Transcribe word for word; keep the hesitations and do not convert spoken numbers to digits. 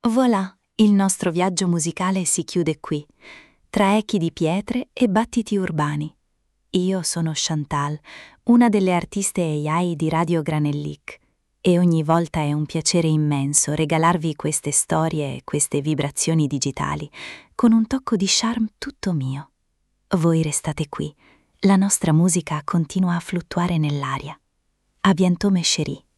Voilà, il nostro viaggio musicale si chiude qui, tra echi di pietre e battiti urbani. Io sono Chantal, una delle artiste A I di Radio Granellic, e ogni volta è un piacere immenso regalarvi queste storie e queste vibrazioni digitali, con un tocco di charme tutto mio. Voi restate qui, la nostra musica continua a fluttuare nell'aria. A bientôt mes chéris.